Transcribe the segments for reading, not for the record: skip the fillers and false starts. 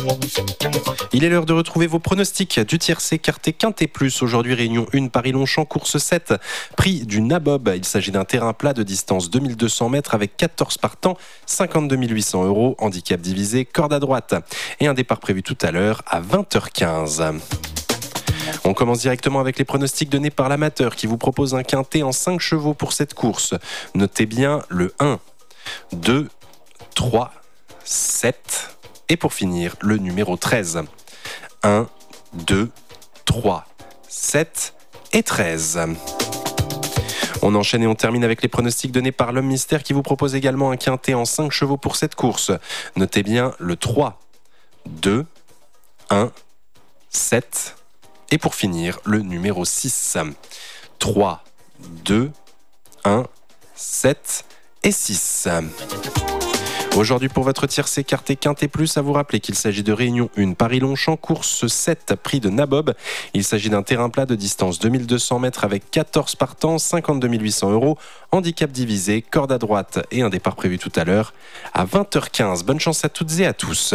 Il est l'heure de retrouver vos pronostics du tiercé quarté quinté plus. Aujourd'hui, réunion 1, Paris-Longchamp, course 7. Prix du Nabob. Il s'agit d'un terrain plat de distance 2200 mètres avec 14 partants, 52 800 €. Handicap divisé, corde à droite. Et un départ prévu tout à l'heure à 20h15. On commence directement avec les pronostics donnés par l'amateur qui vous propose un quintet en 5 chevaux pour cette course. Notez bien le 1, 2, 3, 7 et pour finir le numéro 13. 1, 2, 3, 7 et 13. On enchaîne et on termine avec les pronostics donnés par l'homme mystère qui vous propose également un quintet en 5 chevaux pour cette course. Notez bien le 3, 2, 1, 7 et pour finir le numéro 6. 3, 2, 1, 7 et 6. Aujourd'hui pour votre tiercé quarté quinté plus, à vous rappeler qu'il s'agit de réunion 1 Paris-Longchamp, course 7, prix de Nabob. Il s'agit d'un terrain plat de distance 2200 mètres avec 14 partants, 52 800 €. Handicap divisé, corde à droite et un départ prévu tout à l'heure à 20h15. Bonne chance à toutes et à tous.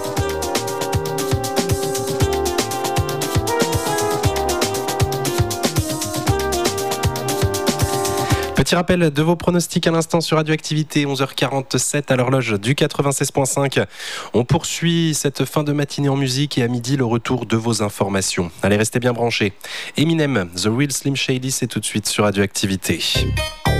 Petit rappel de vos pronostics à l'instant sur Radioactivité, 11h47 à l'horloge du 96.5. On poursuit cette fin de matinée en musique et à midi le retour de vos informations. Allez, restez bien branchés. Eminem, The Real Slim Shady, c'est tout de suite sur Radioactivité.